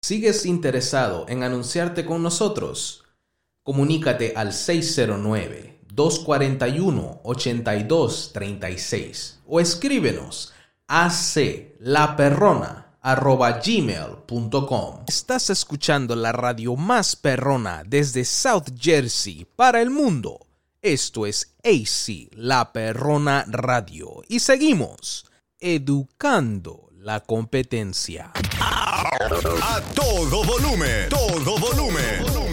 ¿Sigues interesado en anunciarte con nosotros? Comunícate al 609-241-8236 o escríbenos a aclaperrona@gmail.com. Estás escuchando la radio más perrona desde South Jersey para el mundo. Esto es AC La Perrona Radio y seguimos educando la competencia. A todo volumen, todo volumen.